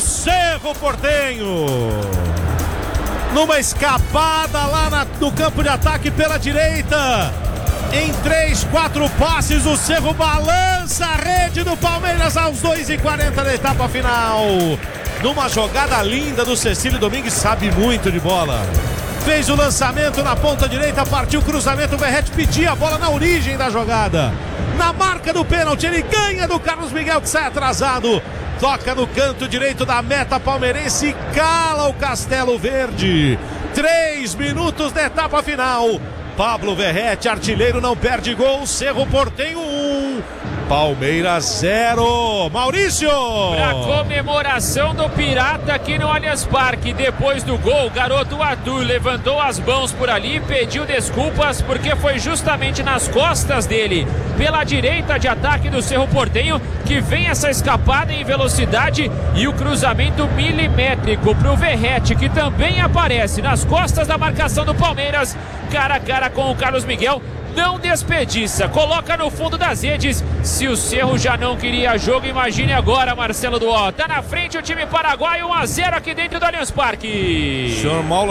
Cerro Porteño. Numa escapada lá no campo de ataque pela direita. Em 3, 4 passes, o Cerro balança a rede do Palmeiras aos 2:40 da etapa final. Numa jogada linda do Cecílio Domingues, sabe muito de bola. Fez o lançamento na ponta direita, partiu o cruzamento, o Verratti pedia a bola na origem da jogada. Na marca do pênalti, ele ganha do Carlos Miguel, que sai atrasado. Toca no canto direito da meta palmeirense e cala o Castelo Verde. 3 minutos da etapa final. Pablo Verratti, artilheiro, não perde gol. Cerro Porteño 1, Palmeiras 0. Maurício! Pra comemoração do Pirata aqui no Allianz Parque. Depois do gol, o garoto Arthur levantou as mãos por ali, pediu desculpas porque foi justamente nas costas dele, pela direita de ataque do Cerro Porteño, que vem essa escapada em velocidade e o cruzamento milimétrico pro Verratti, que também aparece nas costas da marcação do Palmeiras, cara a cara com o Carlos Miguel. Não desperdiça, coloca no fundo das redes. Se o Cerro já não queria jogo, imagine agora, Marcelo Duó. Tá na frente o time paraguaio, 1-0 aqui dentro do Allianz Parque.